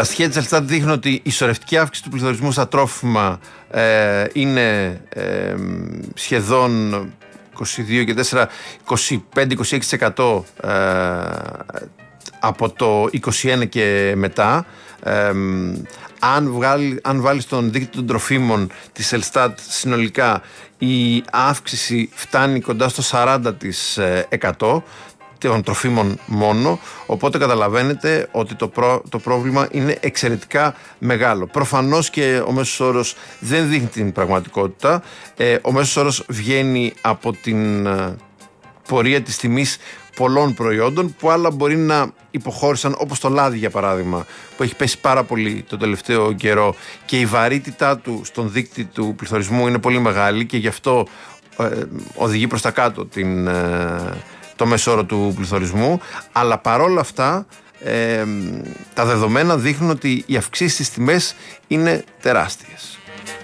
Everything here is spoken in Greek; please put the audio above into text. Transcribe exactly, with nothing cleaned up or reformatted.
Τα στοιχεία της Ελστάτ δείχνουν ότι η σωρευτική αύξηση του πληθωρισμού στα τρόφιμα ε, είναι ε, σχεδόν είκοσι δύο και τέσσερα, είκοσι πέντε είκοσι έξι τοις εκατό ε, από το είκοσι ένα και μετά. Ε, αν, βγάλει, αν βάλεις τον δείκτη των τροφίμων της Ελστάτ συνολικά, η αύξηση φτάνει κοντά στο σαράντα τοις εκατό των τροφίμων μόνο, οπότε καταλαβαίνετε ότι το, προ, το πρόβλημα είναι εξαιρετικά μεγάλο. Προφανώς και ο μέσος όρος δεν δείχνει την πραγματικότητα. Ε, ο μέσος όρος βγαίνει από την ε, πορεία της τιμής πολλών προϊόντων που άλλα μπορεί να υποχώρησαν, όπως το λάδι για παράδειγμα, που έχει πέσει πάρα πολύ το τελευταίο καιρό και η βαρύτητά του στον δείκτη του πληθωρισμού είναι πολύ μεγάλη και γι' αυτό ε, οδηγεί προς τα κάτω την, ε, το μέσο όρο του πληθωρισμού. Αλλά παρόλα αυτά ε, τα δεδομένα δείχνουν ότι οι αυξήσεις στις τιμές είναι τεράστιες.